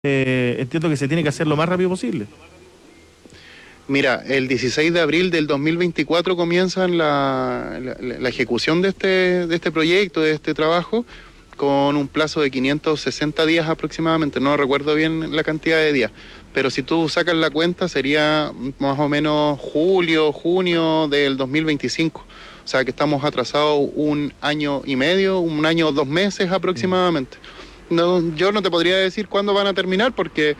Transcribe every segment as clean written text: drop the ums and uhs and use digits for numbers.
entiendo que se tiene que hacer lo más rápido posible. Mira, el 16 de abril del 2024 comienzan la ejecución de este proyecto, de este trabajo, con un plazo de 560 días aproximadamente. No recuerdo bien la cantidad de días, pero si tú sacas la cuenta sería más o menos julio, junio del 2025. O sea que estamos atrasados un año y medio, un año, 2 meses aproximadamente. No, yo no te podría decir cuándo van a terminar porque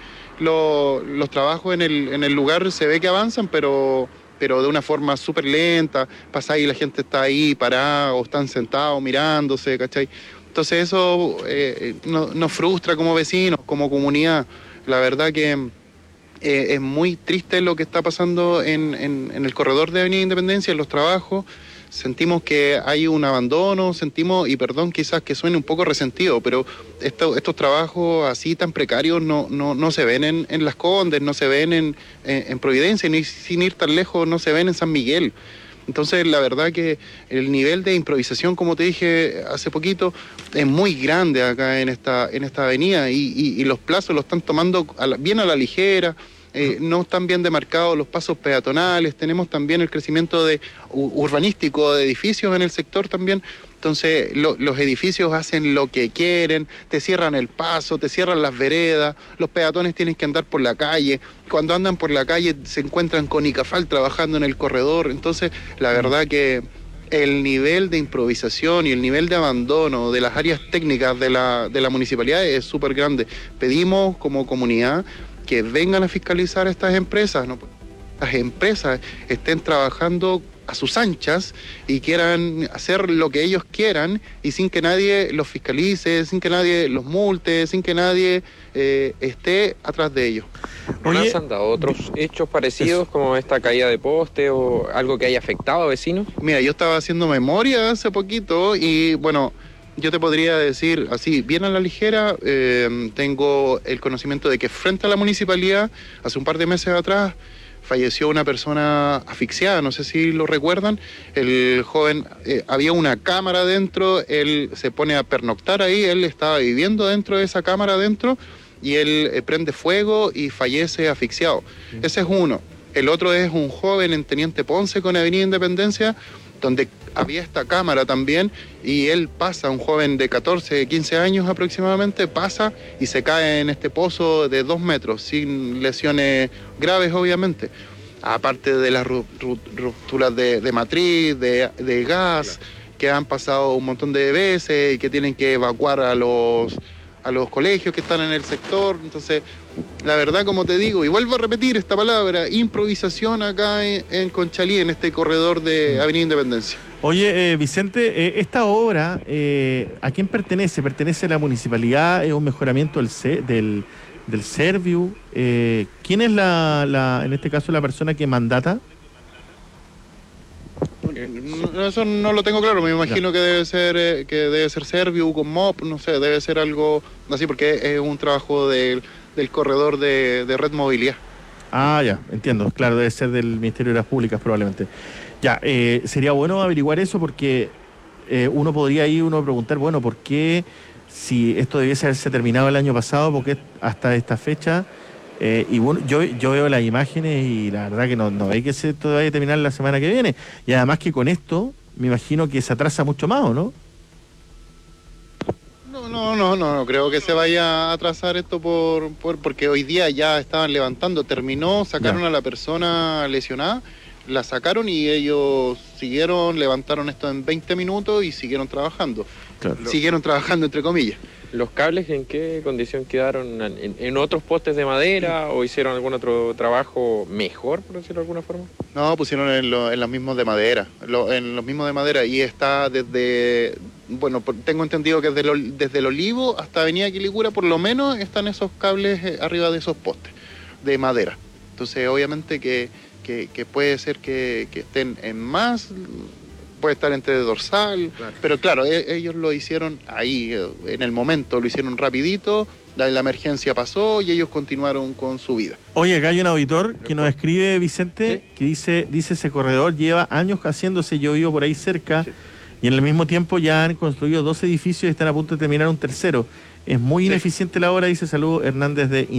los trabajos en el lugar se ve que avanzan, pero de una forma súper lenta. Pasa y la gente está ahí parada o están sentados mirándose, ¿cachai? Entonces eso nos frustra como vecinos, como comunidad. La verdad que es muy triste lo que está pasando en el corredor de Avenida Independencia, en los trabajos. Sentimos que hay un abandono, sentimos, y perdón quizás que suene un poco resentido, pero estos trabajos así tan precarios no se ven en Las Condes, no se ven en Providencia, ni sin ir tan lejos no se ven en San Miguel. Entonces, la verdad que el nivel de improvisación, como te dije hace poquito, es muy grande acá en esta avenida y los plazos los están tomando bien a la ligera. No están bien demarcados los pasos peatonales, tenemos también el crecimiento urbanístico de edificios en el sector también. Entonces los edificios hacen lo que quieren, te cierran el paso, te cierran las veredas, los peatones tienen que andar por la calle, cuando andan por la calle se encuentran con Icafal trabajando en el corredor. Entonces la verdad que el nivel de improvisación y el nivel de abandono de las áreas técnicas de la municipalidad es súper grande. Pedimos como comunidad que vengan a fiscalizar a estas empresas, ¿no? Las empresas estén trabajando a sus anchas y quieran hacer lo que ellos quieran y sin que nadie los fiscalice, sin que nadie los multe, sin que nadie esté atrás de ellos. ¿No se han dado otros hechos parecidos como esta caída de poste o algo que haya afectado a vecinos? Mira, yo estaba haciendo memoria hace poquito y bueno, yo te podría decir así, bien a la ligera, tengo el conocimiento de que frente a la municipalidad, hace un par de meses atrás, falleció una persona asfixiada, no sé si lo recuerdan. El joven, había una cámara dentro, él se pone a pernoctar ahí, él estaba viviendo dentro de esa cámara adentro y él prende fuego y fallece asfixiado. Ese es uno. El otro es un joven en Teniente Ponce con Avenida Independencia, donde había esta cámara también y él pasa, un joven de 14, 15 años aproximadamente, pasa y se cae en este pozo de 2 metros, sin lesiones graves obviamente, aparte de las rupturas de matriz, de gas, que han pasado un montón de veces y que tienen que evacuar a los colegios que están en el sector. Entonces, la verdad, como te digo, y vuelvo a repetir esta palabra, improvisación acá en Conchalí, en este corredor de Avenida Independencia. Oye, Vicente, esta obra, ¿a quién pertenece? ¿Pertenece a la municipalidad? ¿Es un mejoramiento del Serviu? ¿Quién es en este caso, la persona que mandata? No, eso no lo tengo claro, me imagino que debe ser Serviu con MOP, no sé, debe ser algo así porque es un trabajo del corredor de Red Movilidad. Ah, ya, entiendo, claro, debe ser del Ministerio de las Públicas probablemente. Ya, sería bueno averiguar eso porque uno podría ahí preguntar, bueno, ¿por qué si esto debiese haberse terminado el año pasado, por qué hasta esta fecha? Y bueno, yo veo las imágenes y la verdad que no hay que se todavía terminar la semana que viene. Y además que con esto, me imagino que se atrasa mucho más, ¿o no? No creo que se vaya a atrasar esto porque hoy día ya estaban levantando, terminó, sacaron a la persona lesionada, la sacaron y ellos levantaron esto en 20 minutos y siguieron trabajando. Claro. Siguieron trabajando entre comillas. ¿Los cables en qué condición quedaron? ¿En otros postes de madera o hicieron algún otro trabajo mejor, por decirlo de alguna forma? No, pusieron en los mismos de madera, en los mismos de madera y está desde, bueno, tengo entendido que desde el Olivo hasta Avenida Quilicura por lo menos están esos cables arriba de esos postes de madera. Entonces obviamente que puede ser que estén en más, puede estar entre dorsal, claro. Pero claro, ellos lo hicieron ahí, en el momento, lo hicieron rapidito, la emergencia pasó y ellos continuaron con su vida. Oye, acá hay un auditor que nos escribe, Vicente, ¿sí? Que dice ese corredor lleva años haciéndose, yo vivo por ahí cerca, sí. Y en el mismo tiempo ya han construido 2 edificios y están a punto de terminar un tercero. Es muy Sí. ineficiente la obra, dice. Saludos, Hernández de